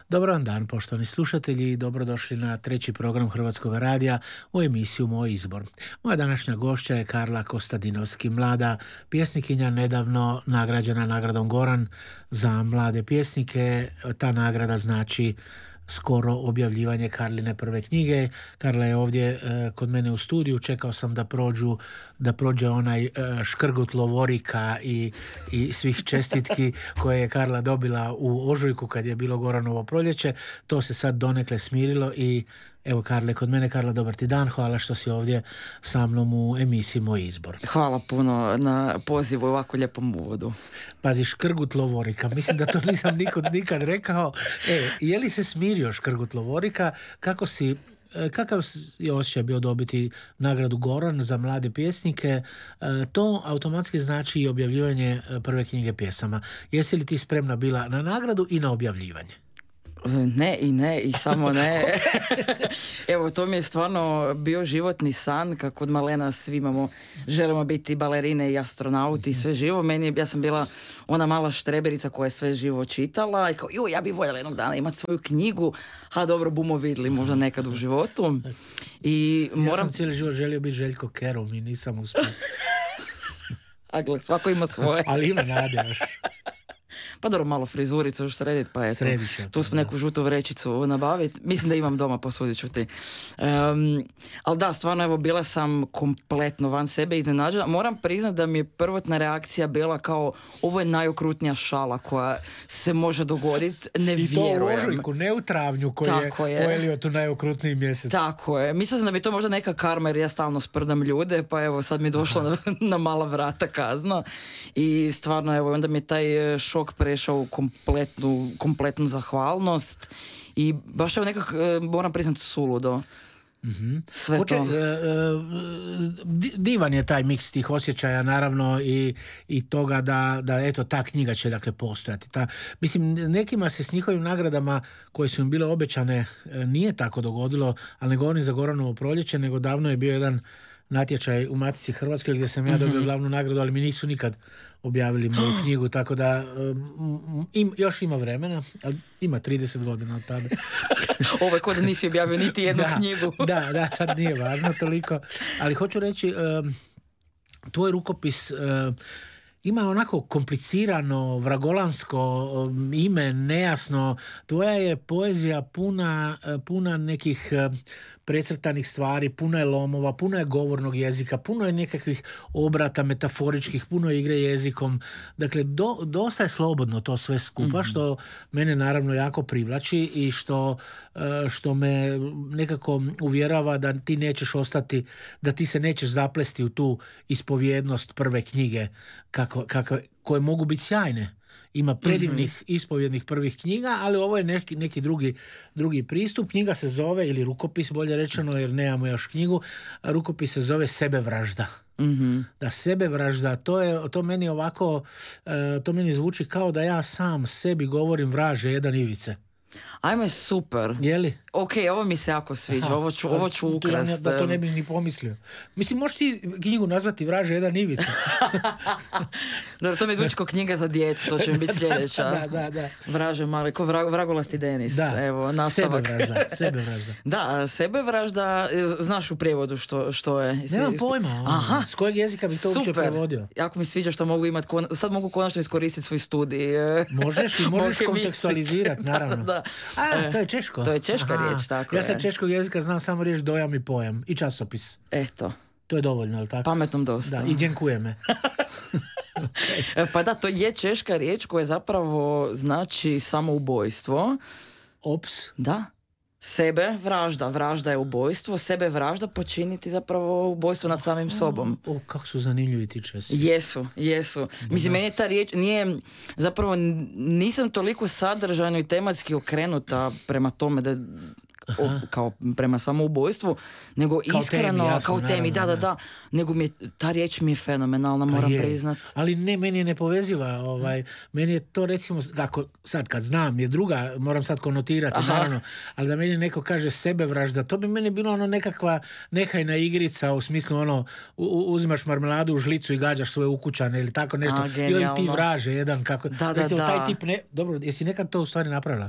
Dobar vam dan, poštovani slušatelji, i dobrodošli na treći program Hrvatskog radija u emisiju Moj izbor. Moja današnja gošća je Karla Kostadinovski, mlada pjesnikinja, nedavno nagrađena nagradom Goran za mlade pjesnike. Ta nagrada znači skoro objavljivanje Karline prve knjige. Karla je ovdje kod mene u studiju, čekao sam da prođe onaj škrgut lovorika i svih čestitki koje je Karla dobila u ožujku kad je bilo Goranovo proljeće. To se sad donekle smirilo i evo Karle kod mene. Karla, dobar ti dan, hvala što si ovdje sa mnom u emisiji Moj izbor. Hvala puno na pozivu i ovako lijepom uvodu. Pazi, škrgut lovorika, mislim da to nisam nikad rekao. Je li se smirio škrgut lovorika? Kakav je osjećaj bio dobiti nagradu Goran za mlade pjesnike? To automatski znači i objavljivanje prve knjige pjesama. Jesi li ti spremna bila na nagradu i na objavljivanje? Ne i samo ne. Evo, to mi je stvarno bio životni san, kako od malena svi želimo biti balerine i astronauti i sve živo. Ja sam bila ona mala štreberica koja je sve živo čitala i kao, ja bi voljela jednog dana imati svoju knjigu, dobro, bumo vidjeli možda nekad u životu. Ja sam cijeli život želio biti Željko Kerum i nisam uspio. A gle, svako ima svoje. Ali ima nade još. Pa dobro, malo frizuricu još srediti, pa eto, tu smo neku žutu vrećicu nabaviti. Mislim da imam doma, posudit ću ti. Ali da, stvarno, evo, bila sam kompletno van sebe iznenađena. Moram priznati da mi je prvotna reakcija bila kao, ovo je najokrutnija šala koja se može dogoditi, ne vjerujem. I to u ožujku, ne u travnju, koji je Eliotu najokrutniji mjesec. Tako je. Mislim sam da bi to možda neka karma, jer ja stalno sprdam ljude, pa evo, sad mi je došla na mala vrata kazna. I stvarno, evo, onda mi je taj šok prešao u kompletnu zahvalnost i baš evo nekako moram priznati suludo. Sve to. Divan je taj miks tih osjećaja, naravno, i toga da eto, ta knjiga će dakle postojati. Mislim, nekima se s njihovim nagradama koje su im bile obećane nije tako dogodilo, ali ne govorim za Goranovo proljeće, nego davno je bio jedan natječaj u Matici Hrvatskoj gdje sam ja dobio glavnu nagradu, ali mi nisu nikad objavili moju knjigu, tako da još ima vremena, ali ima 30 godina od tada. Ovo je kod da nisi objavio niti jednu knjigu. Da, sad nije važno toliko, ali hoću reći, tvoj rukopis ima onako komplicirano, vragolansko ime, nejasno. Tvoja je poezija puna nekih precrtanih stvari, puno je lomova, puno je govornog jezika, puno je nekakvih obrata metaforičkih, puno je igre jezikom. Dakle, dosta je slobodno to sve skupa, što mene naravno jako privlači i što me nekako uvjerava da ti nećeš ostati, da ti se nećeš zaplesti u tu ispovjednost prve knjige koje mogu biti sjajne. Ima predivnih ispovjednih prvih knjiga, ali ovo je neki drugi pristup. Knjiga se zove, ili rukopis bolje rečeno, jer nemamo još knjigu, rukopis se zove Sebevražda. Da, sebevražda, to meni ovako, to meni zvuči kao da ja sam sebi govorim vraže jedan Ivice. Ajme, super. Jeli? Ok, ovo mi se jako sviđa, ovo ću ukrast. Da to ne bi ni pomislio. Mislim, možeš ti knjigu nazvati Vraže jedan Ivica. Dobro, to mi zvuči kao knjiga za djecu, to će mi biti sljedeća. Da. Vraže mali, ko vragolasti Denis. Da, evo, nastavak. Sebevražda. Da, sebevražda, znaš u prijevodu što je? Nemam pojma. Aha. S kojeg jezika bi to uopće prevodio? Jako mi sviđa što mogu imati, sad mogu konačno iskoristiti svoj studij. Možeš kontekstualizirati, naravno. Da. To je češko. To je češka riječ, tako je. Ja sad češkog jezika znam samo riječ dojam i pojam. I časopis. Eto. To je dovoljno, ali tako? Pametnom dosta. Da, i dženkujeme. Pa da, to je češka riječ koja zapravo znači samoubojstvo. Ops. Da. Sebe vražda. Vražda je ubojstvo. Sebe vražda počiniti zapravo ubojstvo nad samim sobom. Kako su zanimljivi ti česi. Jesu. Mislim, meni je ta riječ zapravo nisam toliko sadržajno i tematski okrenuta prema tome da kao prema samoubojstvu, nego kao iskreno, kao temi, da, nego ta riječ mi je fenomenalna, moram priznat. Ali ne, meni je nepoveziva, meni je to recimo, kako sad kad znam, je druga, moram sad konotirati, naravno, ali da meni neko kaže sebevražda, to bi meni bilo ono nekakva nehajna igrica, u smislu ono, uzimaš marmeladu u žlicu i gađaš svoje ukućane ili tako nešto, ili ti vraže jedan, kako, recimo, taj tip, dobro, jesi nekad to u stvari napravila?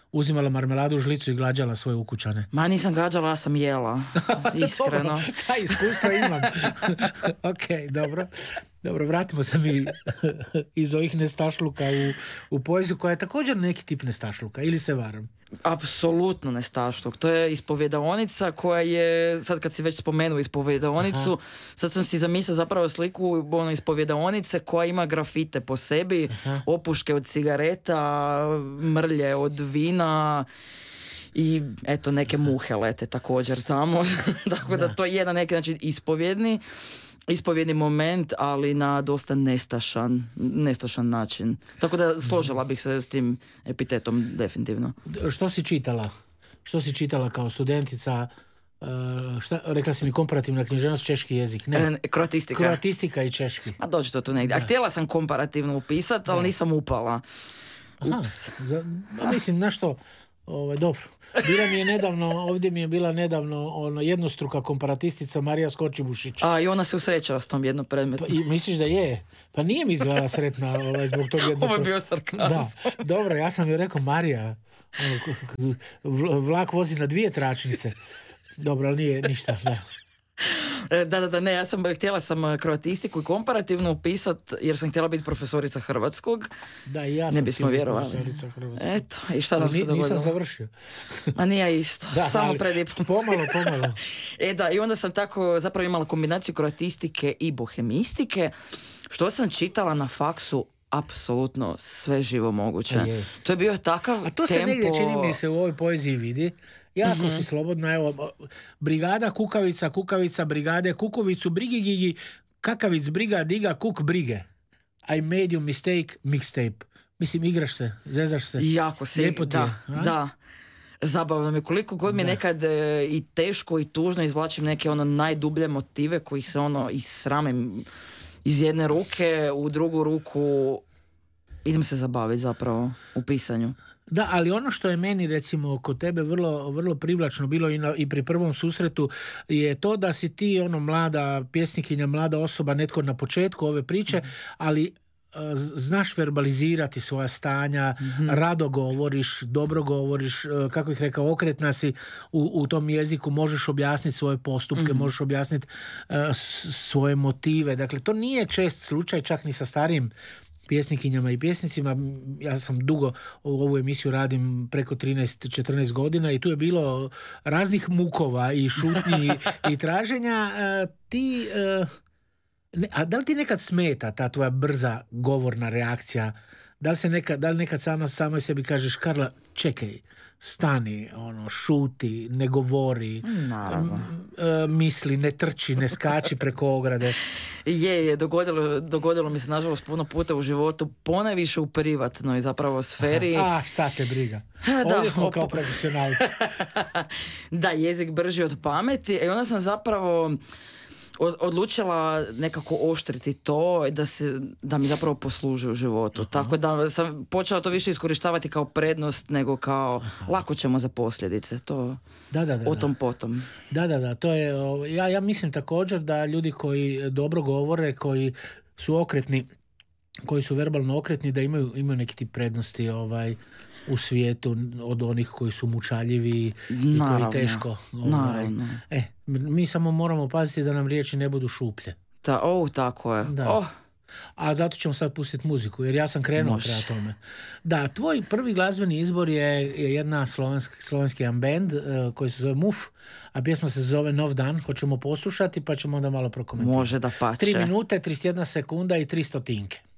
uzimala marmeladu u žlicu i glađala svoje ukućane? Ma nisam gađala, ja sam jela. Iskreno. Dobro, ta iskustva imam. Ok, dobro. Dobro, vratimo se mi iz ovih nestašluka u poeziju, koja je također neki tip nestašluka, ili se varam? Apsolutno nestašluk. To je ispovjedaonica koja je, sad kad si već spomenuo ispovjedaonicu, sad sam si zamislio zapravo sliku ispovjedaonice koja ima grafite po sebi, opuške od cigareta, mrlje od vina i eto neke muhe lete također tamo. Tako da to je na neki način ispovjedni moment, ali na dosta nestašan način. Tako da složila bih se s tim epitetom definitivno. Što si čitala? Što si čitala kao studentica? Rekla si mi komparativna književnost, češki jezik. Ne. Kroatistika. Kroatistika i češki. A dođe to tu negdje. A htjela sam komparativno upisati, ali nisam upala. Ups. Mislim, na što? Dobro. Bila mi je nedavno, ovdje mi je bila nedavno jednostruka komparatistica Marija Skočibušić. A i ona se usrećala s tom jednom predmetom. Pa, misliš da je? Pa nije mi izgledala sretna zbog tog jednog... Ovo je bio sarkazam. Da, dobro, ja sam joj rekao, Marija, vlak vozi na 2 tračnice. Dobro, ali nije ništa, da. Ne, htjela sam kroatistiku i komparativno upisat, jer sam htjela biti profesorica hrvatskog. Da, i ja sam htjela biti profesorica hrvatskog. Eto, i šta nam se dogodilo? Nisam završio. Ma nije isto, samo preddiplomski. Pomalo. I onda sam tako zapravo imala kombinaciju kroatistike i bohemistike, što sam čitala na faksu apsolutno sve živo moguće. To je bio takav tempo... A to se negdje čini mi se u ovoj poeziji vidi. Jako si slobodna, evo, brigada, kukavica, brigade, kukovicu, brigigigi, kakavic, briga, diga, kuk, brige. I made you mistake, mixtape. Mislim, igraš se, zezaš se. Jako se, lijepo ti je, da. Zabavno mi, koliko god mi nekad i teško i tužno izvlačim neke najdublje motive kojih se isramim iz jedne ruke, u drugu ruku idem se zabaviti zapravo u pisanju. Da, ali ono što je meni recimo kod tebe vrlo, vrlo privlačno bilo i pri prvom susretu je to da si ti mlada pjesnikinja, mlada osoba, netko na početku ove priče, ali znaš verbalizirati svoja stanja, rado govoriš, dobro govoriš, kako ih rekao, okretna si u tom jeziku, možeš objasniti svoje postupke, možeš objasniti svoje motive. Dakle, to nije čest slučaj, čak ni sa starijim pjesnikinjama i pjesnicima. Ja sam dugo ovu emisiju radim preko 13-14 godina i tu je bilo raznih mukova i šutnji i traženja. A da li ti nekad smeta ta tvoja brza govorna reakcija? Da li nekad samoj sebi kažeš, Karla, čekaj, stani, šuti, ne govori, misli, ne trči, ne skači preko ograde. Dogodilo mi se nažalost puno puta u životu, ponajviše u privatnoj zapravo sferi. Šta te briga? Ovdje smo kao profesionalci. Da, jezik brži od pameti. I onda sam zapravo odlučila nekako oštriti to da mi zapravo posluži u životu. Tako da sam počela to više iskorištavati kao prednost nego kao lako ćemo za posljedice. To o tom potom. Da. To je, ja mislim također da ljudi koji dobro govore, koji su okretni, koji su verbalno okretni, da imaju neki tip prednosti u svijetu od onih koji su mučaljivi i koji teško. Mi samo moramo paziti da nam riječi ne budu šuplje. Tako je. A zato ćemo sad pustiti muziku, jer ja sam krenuo prema tome. Da, tvoj prvi glazbeni izbor je jedna slovenski band koji se zove Muf, a pjesma se zove Nov dan. Hoćemo poslušati pa ćemo onda malo prokomentirati. Može da pače. 3 minute, 31 sekunda i 3 stotinke.